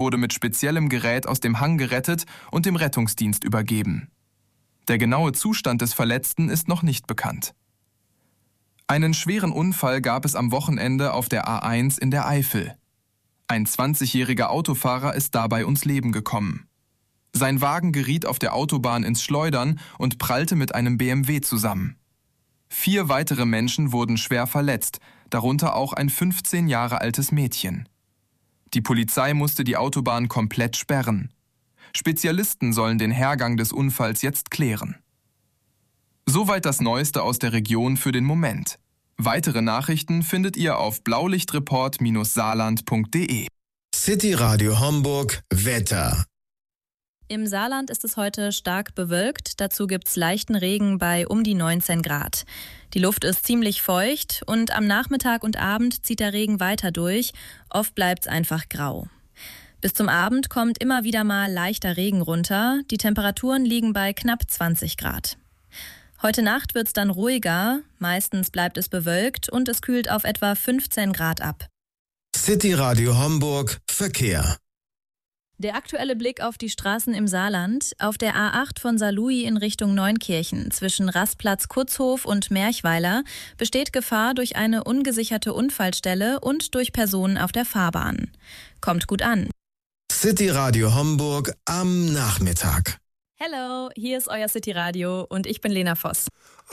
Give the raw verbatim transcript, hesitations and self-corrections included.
wurde mit speziellem Gerät aus dem Hang gerettet und dem Rettungsdienst übergeben. Der genaue Zustand des Verletzten ist noch nicht bekannt. Einen schweren Unfall gab es am Wochenende auf der A eins in der Eifel. Ein zwanzigjähriger Autofahrer ist dabei ums Leben gekommen. Sein Wagen geriet auf der Autobahn ins Schleudern und prallte mit einem B M W zusammen. Vier weitere Menschen wurden schwer verletzt, darunter auch ein fünfzehn Jahre altes Mädchen. Die Polizei musste die Autobahn komplett sperren. Spezialisten sollen den Hergang des Unfalls jetzt klären. Soweit das Neueste aus der Region für den Moment. Weitere Nachrichten findet ihr auf blaulichtreport saarland punkt de. City Radio Homburg Wetter. Im Saarland ist es heute stark bewölkt. Dazu gibt's leichten Regen bei um die neunzehn Grad. Die Luft ist ziemlich feucht und am Nachmittag und Abend zieht der Regen weiter durch. Oft bleibt's einfach grau. Bis zum Abend kommt immer wieder mal leichter Regen runter. Die Temperaturen liegen bei knapp zwanzig Grad. Heute Nacht wird's dann ruhiger. Meistens bleibt es bewölkt und es kühlt auf etwa fünfzehn Grad ab. City Radio Homburg Verkehr. Der aktuelle Blick auf die Straßen im Saarland. Auf der A acht von Saarlouis in Richtung Neunkirchen zwischen Rastplatz Kutzhof und Merchweiler besteht Gefahr durch eine ungesicherte Unfallstelle und durch Personen auf der Fahrbahn. Kommt gut an. City Radio Homburg am Nachmittag. Hello, hier ist euer City Radio und ich bin Lena Voss.